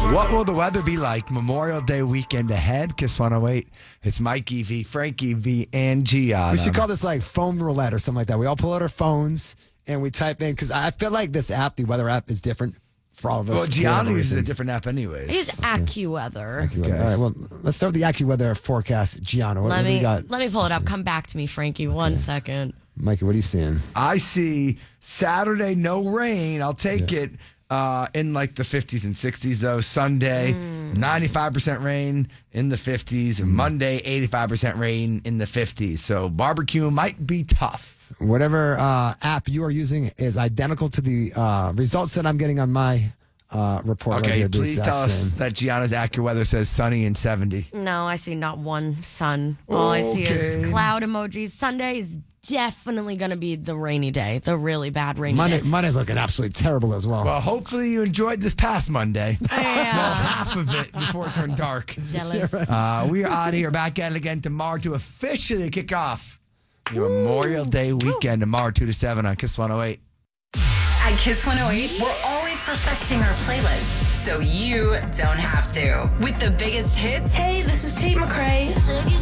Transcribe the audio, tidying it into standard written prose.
What will the weather be like Memorial Day weekend ahead? Kiss 108. It's Mikey V, Frankie V, and Gianna. We should call this like phone roulette or something like that. We all pull out our phones and we type in, because I feel like this app, the weather app, is different for all of us. Well, Gianna uses a different app anyways. I use AccuWeather. All right, well, let's start with the AccuWeather forecast. Gianna, what do you got? Let me pull it up. Come back to me, Frankie. 1 second. Mikey, what are you seeing? I see Saturday, no rain. I'll take it in like the 50s and 60s, though. Sunday, 95% rain in the 50s. And Monday, 85% rain in the 50s. So barbecue might be tough. Whatever app you are using is identical to the results that I'm getting on my report. Okay, right here, the please exact tell us same. that Gianna's AccuWeather says sunny and 70. No, I see not one sun. All I see is cloud emojis. Sunday is definitely going to be the rainy day, the really bad rainy day. Monday's looking absolutely terrible as well. Well, hopefully you enjoyed this past Monday. Well, half of it before it turned dark. Jealous. We are out of here back at it again tomorrow to officially kick off your Memorial Day weekend tomorrow 2 to 7 on Kiss 108. At Kiss 108, we're always perfecting our playlist so you don't have to. With the biggest hits. Hey, this is Tate McRae.